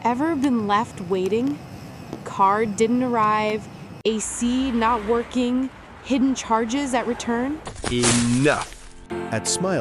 Ever been left waiting? Card didn't arrive, AC not working, hidden charges at return? Enough. At Smile